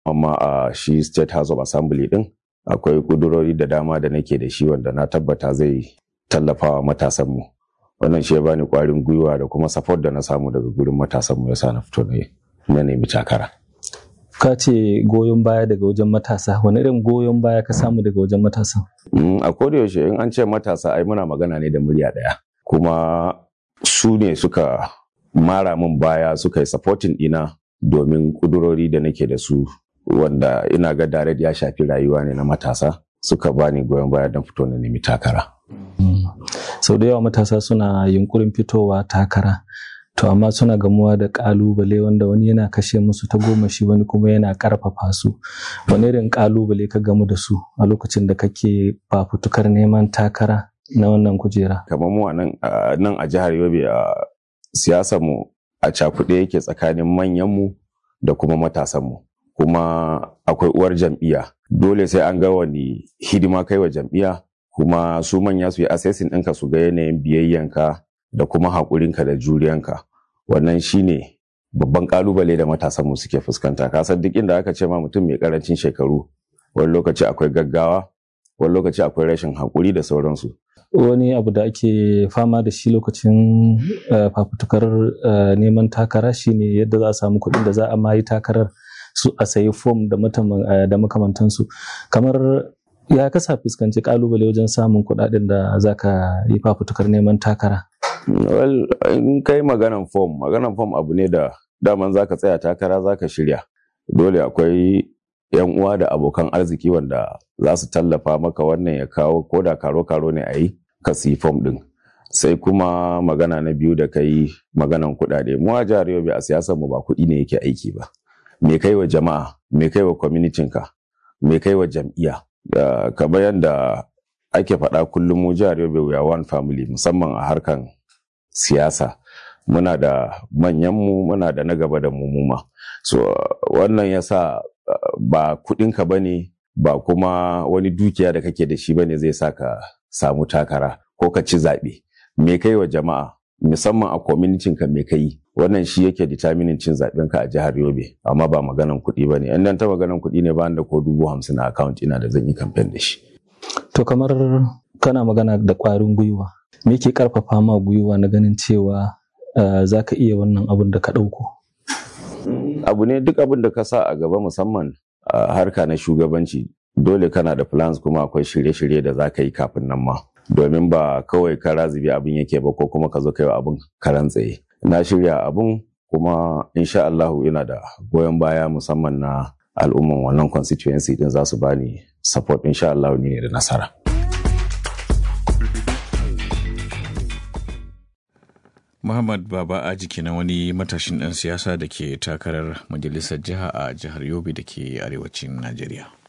amma a shi State House of Assembly din akwai kudurori da dama da nake da shi wanda na tabbata zai tallafawa matasanmu. Wannan shi ya bani kwarin gwiwa da kuma support da na samu daga gurin matasanmu yasa na fito na nemi takara. Ka ce goyon baya daga wajen matasa, wani irin goyon baya ka samu daga wajen matasa? A kodayaushe in an ce matasa ai muna magana ne da murya ɗaya, kuma su ne suka mara min baya suka yi supporting ɗina domin kudurori da nake da su wanda ina ga direct ya shafi rayuwa ne na matasa, suka bani goyon baya don fito na nemi takara. Sau da yawa matasa suna yunkurin fitowa takara, to amma suna gamuwa da kalubale wanda wani yana kashe musu ta gomashi, wani kuma yana karfafa su. Wani irin kalubale ka gamu da su a lokacin da kake fafutukar neman takara na wannan kujera? Kamar mu nan a jihar Yobe a siyasar mu a cakuɗe yake tsakanin manyan mu da kuma matasan mu, kuma akwai uwar jam'iyya. Dole sai an ga wani hidima kai wa jam'iyya, kuma su manya su yi assessing ɗinka su ga yanayin biyayyanka da kuma haƙurinka da juriyanka. Wannan shine babban ƙalubale da matasanmu suke fuskanta. Kasan duk inda aka ce ma mutum mai ƙarancin shekaru, wani lokaci akwai gaggawa, wani lokaci akwai rashin haƙuri da sauransu. Wani abu da ake fama da shi lokacin fafutukar neman takara shine yadda za a samu kuɗin da za a ma yi takarar, su a sayi fom da makamantansu. Kamar ya kasa fuskanci kalubale wajen samun kuɗaɗen da za ka yi fafutukar neman takara? Well, in kai maganan fom abu ne da daman za ka tsaya takara za ka shirya. Dole akwai yan uwa da abokan arziki wanda za su tallafa maka, wannan ya kawo ko da karo-karo ne a yi ka siyi fom ɗin. Sai kuma magana na biyu da kai maganan kuɗaɗe. Mu a jihar Yobe a siyasar mu ba kuɗi ne yake aiki ba. Me kai wa jama'a, me kai wa kwamitinka, me kai wa jam'iyya. Kamar yadda ake faɗa kullum mu jihar Yobe we are one family, musamman a harkan siyasa. Muna da manyanmu, muna da na gaba da mu ma. So wannan yasa ba kuɗinka bane, ba kuma wani dukiya da kake da shi bane zai sa ka samu takara ko ka ci zaɓe. Me kai wa jama'a, musamman a kwamitinka me kai, wannan shi yake determining cin zaɓenka a jihar Yobe, amma ba maganan kuɗi bane. In dan ta maganan kuɗi ne ba da ko 50,000 a account ina da zan yi campaign da shi. To kamar kana magana da ƙwarin gwiwa, me ke karfafa ma gwiwa na ganin cewa za ka iya wannan abin da ka ɗauko? Abu ne duk abin da ka sa a gaba, musamman a harka na shugabanci, dole kana da plans, kuma akwai shirye-shirye da za ka yi kafin nan ma, domin ba kawai ka razibi abin yake ba ko kuma ka zo kai wa abin karan tsaye. Na shirya abin, kuma insha Allahu ina da goyon baya musamman na al'umman wannan constituency din za su bani support, insha Allahu ni ne da nasara. Muhammad Baba Aji kenan, wani matashin ɗan siyasa da ke takarar majalisar jiha a jihar Yobe da ke arewacin Najeriya.